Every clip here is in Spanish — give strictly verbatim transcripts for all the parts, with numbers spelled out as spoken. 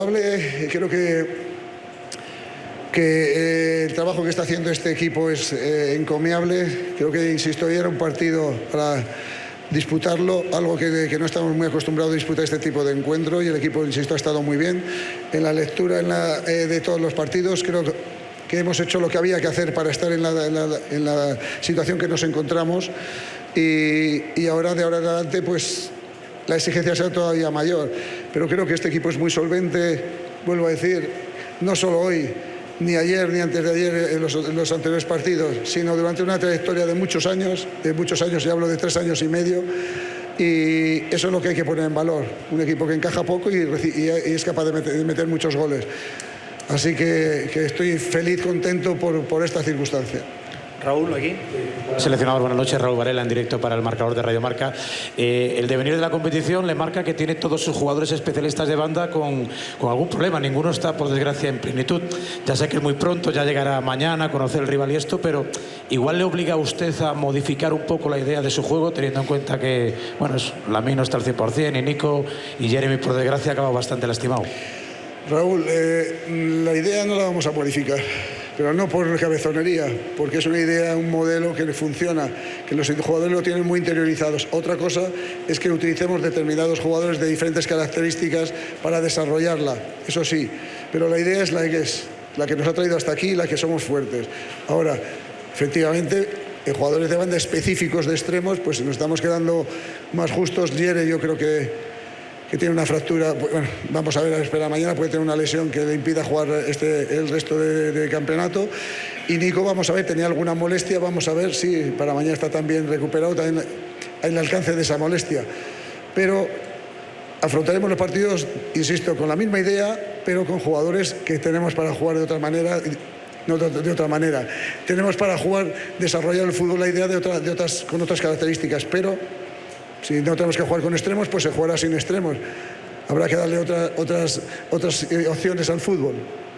Creo que, que eh, el trabajo que está haciendo este equipo es eh, encomiable. Creo que, insisto, hoy era un partido para disputarlo, algo que, que no estamos muy acostumbrados a disputar este tipo de encuentro, y el equipo, insisto, ha estado muy bien. En la lectura en la, eh, de todos los partidos, creo que hemos hecho lo que había que hacer para estar en la, en la, en la situación que nos encontramos, y, y ahora, de ahora en adelante, pues la exigencia será todavía mayor. Pero creo que este equipo es muy solvente, vuelvo a decir, no solo hoy, ni ayer, ni antes de ayer en los, en los anteriores partidos, sino durante una trayectoria de muchos años, de muchos años, y hablo de tres años y medio, y eso es lo que hay que poner en valor. Un equipo que encaja poco y, y, y es capaz de meter, de meter muchos goles. Así que, que estoy feliz, contento por, por esta circunstancia. Raúl, aquí. Seleccionador, buenas noches. Raúl Varela, en directo para el marcador de Radio Marca. Eh, el devenir de la competición le marca que tiene todos sus jugadores especialistas de banda con, con algún problema. Ninguno está, por desgracia, en plenitud. Ya sé que es muy pronto, ya llegará mañana a conocer el rival y esto, pero igual le obliga a usted a modificar un poco la idea de su juego, teniendo en cuenta que, bueno, Lamine no está al cien por cien, y Nico y Jeremy, por desgracia, acaba bastante lastimado. Raúl, eh, la idea no la vamos a modificar, pero no por cabezonería, porque es una idea, un modelo que funciona, que los jugadores lo tienen muy interiorizados. Otra cosa es que utilicemos determinados jugadores de diferentes características para desarrollarla, eso sí, pero la idea es la que es, la que nos ha traído hasta aquí, la que somos fuertes. Ahora, efectivamente, en jugadores de banda específicos de extremos, pues nos estamos quedando más justos. Jere, yo creo que que tiene una fractura, bueno, vamos a ver, a esperar mañana, puede tener una lesión que le impida jugar este, el resto de, de campeonato. Y Nico, vamos a ver, tenía alguna molestia, vamos a ver si para mañana está también recuperado, también hay el alcance de esa molestia. Pero afrontaremos los partidos, insisto, con la misma idea, pero con jugadores que tenemos para jugar de otra manera. No, de otra manera. Tenemos para jugar, desarrollar el fútbol, la idea de, otra, de otras, con otras características, pero si no tenemos que jugar con extremos, pues se jugará sin extremos. Habrá que darle otra, otras, otras opciones al fútbol.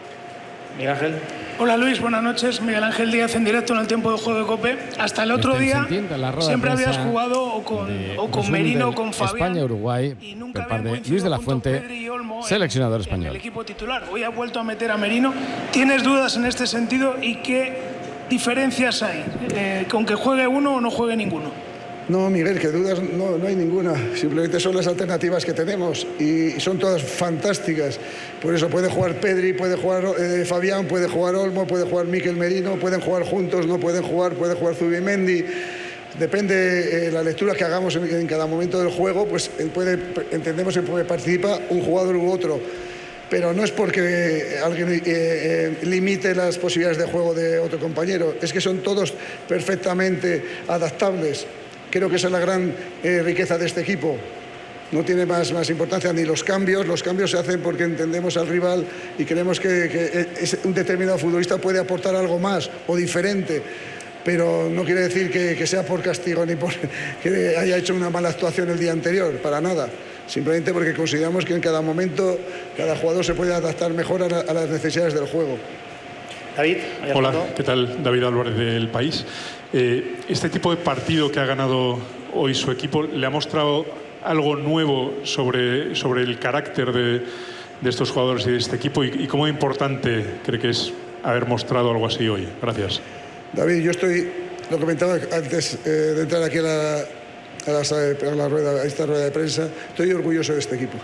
Miguel Ángel. Hola Luis, buenas noches. Miguel Ángel Díaz en directo en el tiempo de juego de COPE. Hasta el otro día siempre habías jugado o con, o con Merino o con Fabián. España-Uruguay, por parte de Luis de la Fuente, seleccionador español. En el equipo titular. Hoy ha vuelto a meter a Merino. ¿Tienes dudas en este sentido y qué diferencias hay? Eh, ¿Con que juegue uno o no juegue ninguno? No, Miguel, que dudas no, no hay ninguna. Simplemente son las alternativas que tenemos y son todas fantásticas. Por eso puede jugar Pedri, puede jugar eh, Fabián, puede jugar Olmo, puede jugar Mikel Merino, pueden jugar juntos, no pueden jugar, puede jugar Zubimendi. Depende de eh, la lectura que hagamos en, en cada momento del juego, pues puede, entendemos que puede participar un jugador u otro. Pero no es porque alguien eh, eh, limite las posibilidades de juego de otro compañero, es que son todos perfectamente adaptables. Creo que esa es la gran eh, riqueza de este equipo. No tiene más, más importancia ni los cambios. Los cambios se hacen porque entendemos al rival y creemos que, que es, un determinado futbolista puede aportar algo más o diferente. Pero no quiere decir que, que sea por castigo ni por que haya hecho una mala actuación el día anterior, para nada. Simplemente porque consideramos que en cada momento cada jugador se puede adaptar mejor a, la, a las necesidades del juego. David. Hola, ¿qué tal? David Álvarez del País. Eh, este tipo de partido que ha ganado hoy su equipo le ha mostrado algo nuevo sobre, sobre el carácter de, de estos jugadores y de este equipo, y, y cómo importante cree que es haber mostrado algo así hoy. Gracias. David, yo estoy, lo comentaba antes eh, de entrar aquí a, la, a, la, a, la rueda, a esta rueda de prensa, estoy orgulloso de este equipo.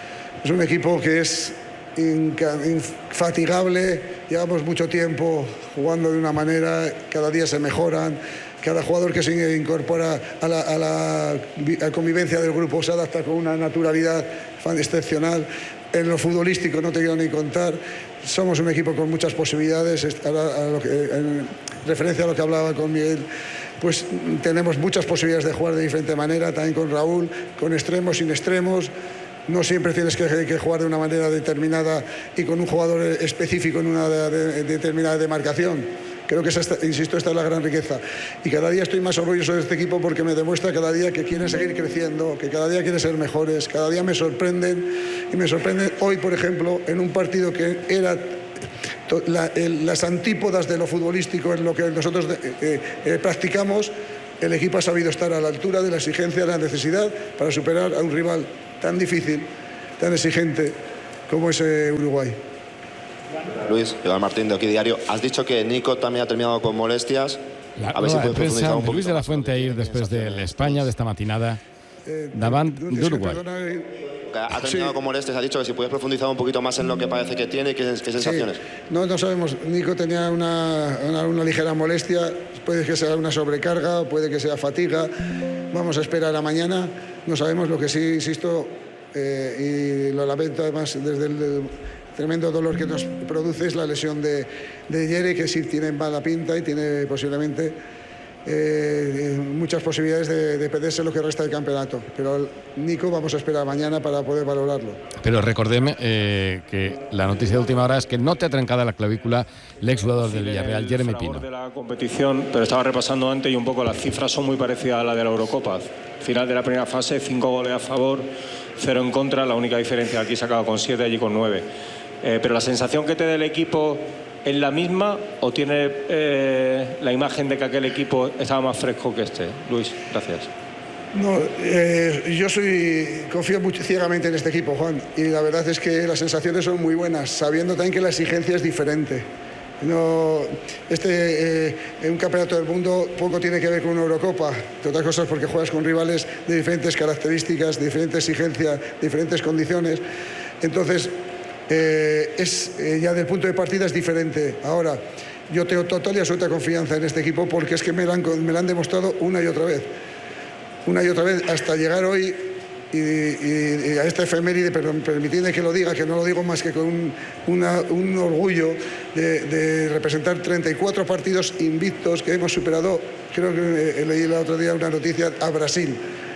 Es un equipo que es infatigable, llevamos mucho tiempo jugando de una manera, cada día se mejoran, cada jugador que se incorpora a la, a la, a la convivencia del grupo se adapta con una naturalidad excepcional. En lo futbolístico no te quiero ni contar, somos un equipo con muchas posibilidades. A a lo que, en referencia a lo que hablaba con Miguel, pues tenemos muchas posibilidades de jugar de diferente manera, también con Raúl, con extremos, sin extremos. No siempre tienes que, que jugar de una manera determinada y con un jugador específico en una de, de, determinada demarcación. Creo que, esa, insisto, esta es la gran riqueza. Y cada día estoy más orgulloso de este equipo porque me demuestra cada día que quieren seguir creciendo, que cada día quieren ser mejores, cada día me sorprenden. Y me sorprenden hoy, por ejemplo, en un partido que era la, el, las antípodas de lo futbolístico, en lo que nosotros eh, eh, practicamos, el equipo ha sabido estar a la altura de la exigencia, de la necesidad para superar a un rival tan difícil, tan exigente, como es eh, Uruguay. Luis, Iván Martín de Aquí Diario. Has dicho que Nico también ha terminado con molestias. La a ver si puedes profundizar un de poquito. Luis de la Fuente ahir després de l'Espanya, d'esta matinada, Eh, davant es que, d'Uruguai. perdona, eh, Ha terminado Sí. con molestias. Ha dicho que si puedes profundizar un poquito más en lo que parece que tiene y qué, qué sensaciones. Sí. No, no sabemos. Nico tenía una, una, una ligera molestia. Puede que sea una sobrecarga, puede que sea fatiga. Vamos a esperar a mañana. No sabemos. Lo que sí, insisto, eh, y lo lamento además desde el, el tremendo dolor que nos produce, es la lesión de, de Yere, que sí tiene mala pinta y tiene posiblemente eh, muchas posibilidades de, de perderse lo que resta del campeonato. Pero Nico vamos a esperar mañana para poder valorarlo. Però recordem eh, que la notícia d'última hora és que no té trencada la clavícula l'exjugador del Villarreal, Jeremy Pino. De la competición, pero estaba repasando antes y un poco las cifras son muy parecidas a la de la Eurocopa. Final de la primera fase, cinco goles a favor, cero en contra. La única diferencia aquí se acaba con siete, allí con nueve. Eh, pero la sensación que te da el equipo es la misma, o tiene eh, la imagen de que aquel equipo estaba más fresco que este. Luis, gracias. No, eh, yo soy confío mucho, ciegamente en este equipo, Juan, y la verdad es que las sensaciones son muy buenas, sabiendo también que la exigencia es diferente. No, este eh, en un campeonato del mundo poco tiene que ver con una Eurocopa, entre otras cosas porque juegas con rivales de diferentes características, de diferentes exigencias, diferentes condiciones. Entonces, eh, es eh, ya del punto de partida es diferente. Ahora, yo tengo total y absoluta confianza en este equipo porque es que me lo han, me lo han demostrado una y otra vez. Una y otra vez hasta llegar hoy y, y, y a esta efeméride, pero permitidme que lo diga, que no lo digo más que con un, una, un orgullo de, de representar treinta y cuatro partidos invictos que hemos superado, creo que leí el otro día una noticia, a Brasil.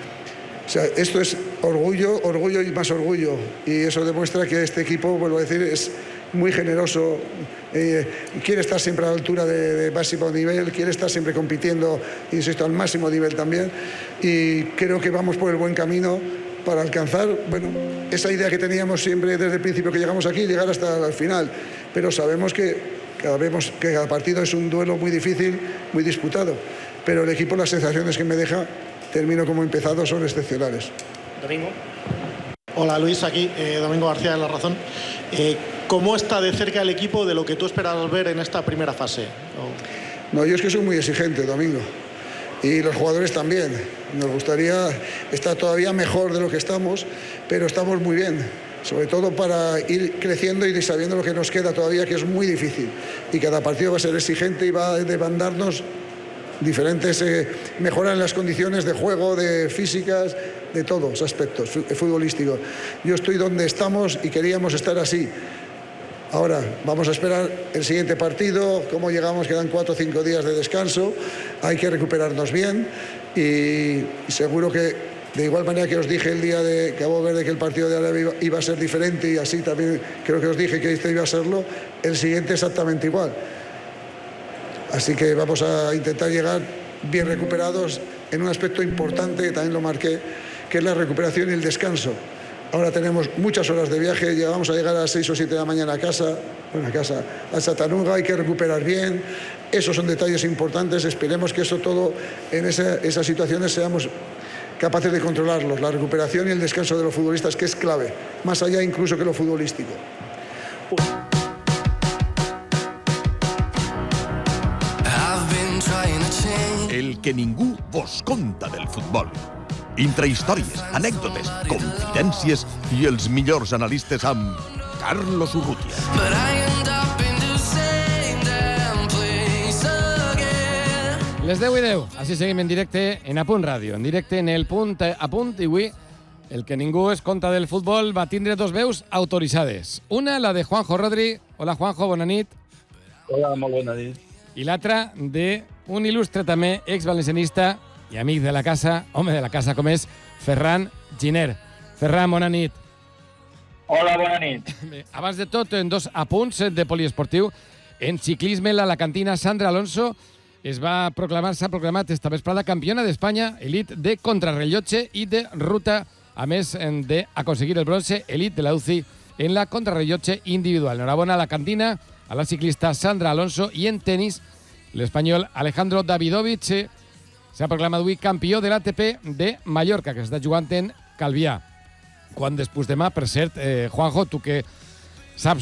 O sea, esto es orgullo, orgullo y más orgullo, y eso demuestra que este equipo, vuelvo a decir, es muy generoso, eh, quiere estar siempre a la altura de, de máximo nivel, quiere estar siempre compitiendo, insisto, al máximo nivel también, y creo que vamos por el buen camino para alcanzar, bueno, esa idea que teníamos siempre desde el principio que llegamos aquí, llegar hasta el final, pero sabemos que cada, vemos que cada partido es un duelo muy difícil, muy disputado, pero el equipo, las sensaciones que me deja, termino como empezado, son excepcionales. Domingo. Hola Luis, aquí eh, Domingo García de La Razón. Eh, ¿Cómo está de cerca el equipo de lo que tú esperabas ver en esta primera fase? O... No, yo es que soy muy exigente, Domingo, y los jugadores también. Nos gustaría estar todavía mejor de lo que estamos, pero estamos muy bien, sobre todo para ir creciendo y sabiendo lo que nos queda todavía, que es muy difícil, y cada partido va a ser exigente y va a demandarnos diferentes, eh, mejorar en las condiciones de juego, de físicas, de todos aspectos futbolísticos. Yo estoy donde estamos y queríamos estar así. Ahora vamos a esperar el siguiente partido, cómo llegamos, quedan cuatro o cinco días de descanso, hay que recuperarnos bien y, y seguro que, de igual manera que os dije el día de Cabo Verde que el partido de Arabia iba, iba a ser diferente, y así también creo que os dije que este iba a serlo, el siguiente exactamente igual. Así que vamos a intentar llegar bien recuperados en un aspecto importante, que también lo marqué, que es la recuperación y el descanso. Ahora tenemos muchas horas de viaje, ya vamos a llegar a las seis o siete de la mañana a casa, bueno, a casa, a Chattanooga, hay que recuperar bien. Esos son detalles importantes, esperemos que eso todo, en esa, esas situaciones, seamos capaces de controlarlos, la recuperación y el descanso de los futbolistas, que es clave, más allá incluso que lo futbolístico. El que ningú vos conta del futbol. Intrahistòries, anècdotes, confidències i els millors analistes amb Carlos Urrutia. Les deu i deu, així seguim en directe en Apunt Ràdio, en directe en el punt a punt, i avui el que ningú es conta del futbol va tindre dos veus autoritzades. Una, la de Juanjo Rodri. Hola Juanjo, bona nit. Hola, molt bona nit. I l'altra d'un il·lustre també ex-valencianista i amic de la casa, home de la casa com és, Ferran Giner. Ferran, bona nit. Hola, bona nit. Bé, abans de tot, en dos apunts de poliesportiu. En ciclisme, l'alacantina Sandra Alonso es va proclamar, s'ha proclamat esta vesprada campiona d'Espanya, elit de contrarrellotge i de ruta, a més d'aconseguir el bronze elit de la U C I en la contrarrellotge individual. Enhorabona a la cantina, a la ciclista Sandra Alonso, i en tenis, l'espanyol Alejandro Davidovich s'ha proclamat avui campió de l'A T P de Mallorca, que s'està jugant en Calvià. Quan després demà, per cert, eh, Juanjo, tu que Saps